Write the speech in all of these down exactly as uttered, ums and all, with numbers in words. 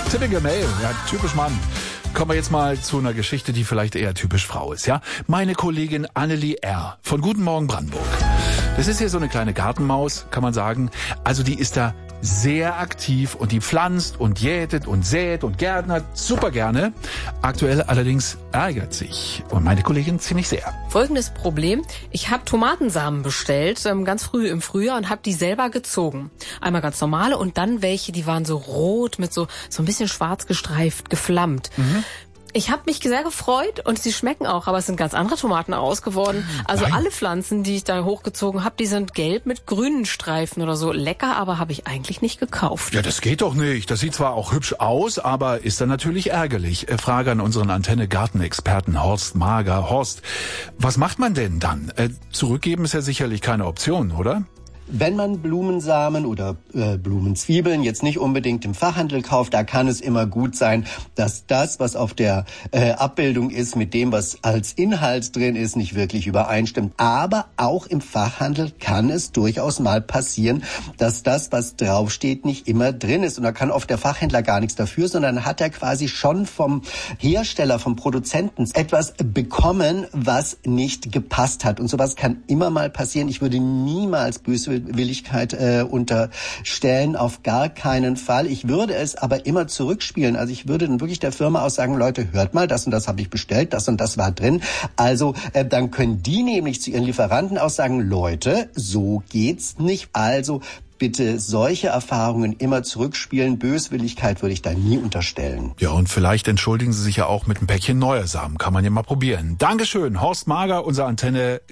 Typical Male, ja, typisch Mann. Kommen wir jetzt mal zu einer Geschichte, die vielleicht eher typisch Frau ist, ja? Meine Kollegin Annelie R. von Guten Morgen Brandenburg. Das ist hier so eine kleine Gartenmaus, kann man sagen. Also die ist da sehr aktiv und die pflanzt und jätet und sät und gärtnert super gerne. Aktuell allerdings ärgert sich und meine Kollegin ziemlich sehr. Folgendes Problem: Ich habe Tomatensamen bestellt, ähm, ganz früh im Frühjahr, und habe die selber gezogen. Einmal ganz normale und dann welche, die waren so rot mit so so ein bisschen schwarz gestreift, geflammt. Mhm. Ich habe mich sehr gefreut und sie schmecken auch, aber es sind ganz andere Tomaten ausgeworden. Also Nein. alle Pflanzen, die ich da hochgezogen habe, die sind gelb mit grünen Streifen oder so. Lecker, aber habe ich eigentlich nicht gekauft. Ja, das geht doch nicht. Das sieht zwar auch hübsch aus, aber ist dann natürlich ärgerlich. Frage an unseren Antenne-Gartenexperten Horst Mager. Horst, was macht man denn dann? Äh, zurückgeben ist ja sicherlich keine Option, oder? Wenn man Blumensamen oder äh, Blumenzwiebeln jetzt nicht unbedingt im Fachhandel kauft, da kann es immer gut sein, dass das, was auf der äh, Abbildung ist, mit dem, was als Inhalt drin ist, nicht wirklich übereinstimmt. Aber auch im Fachhandel kann es durchaus mal passieren, dass das, was draufsteht, nicht immer drin ist. Und da kann oft der Fachhändler gar nichts dafür, sondern hat er quasi schon vom Hersteller, vom Produzenten etwas bekommen, was nicht gepasst hat. Und sowas kann immer mal passieren. Ich würde niemals böse Willigkeit äh, unterstellen, auf gar keinen Fall. Ich würde es aber immer zurückspielen. Also ich würde dann wirklich der Firma auch sagen, Leute, hört mal, das und das habe ich bestellt, das und das war drin. Also äh, dann können die nämlich zu ihren Lieferanten auch sagen, Leute, so geht's nicht. Also bitte solche Erfahrungen immer zurückspielen. Böswilligkeit würde ich da nie unterstellen. Ja, und vielleicht entschuldigen Sie sich ja auch mit einem Päckchen neuer Samen. Kann man ja mal probieren. Dankeschön, Horst Mager, unser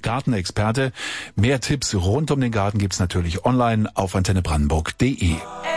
Antenne-Gartenexperte. Mehr Tipps rund um den Garten gibt's natürlich online auf antenne brandenburg punkt de.